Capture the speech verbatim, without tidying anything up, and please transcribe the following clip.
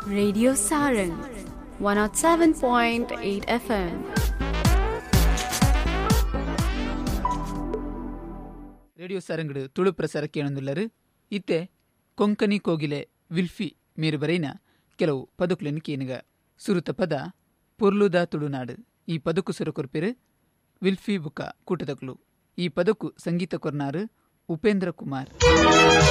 Radio Saran one oh seven point eight F M. Radio ಸಾರಂಗಡು Tulu ಪ್ರಸಾರ ಕೇಳೊಂದುಲ್ಲರು ಇತ್ತೆ ಕೊಂಕಣಿ ಕೋಗಿಲೆ ವಿಲ್ಫಿ ಮೇರು ಬರೆಯಿನ ಕೆಲವು ಪದಕುలను ಕೇನುಗ ಸುರುತ ಪದ ಪೊರ್ಲುದ ತುಳುನಾಡು. ಈ ಪದಕು ಸುರ ಕೊರ್ಪೆರು ವಿಲ್ಫಿ ಬುಕ ಕೂಟದಕುಲು. ಈ ಪದಕು ಸಂಗೀತ ಕೊರ್ನಾರು ಉಪೇಂದ್ರ ಕುಮಾರ್.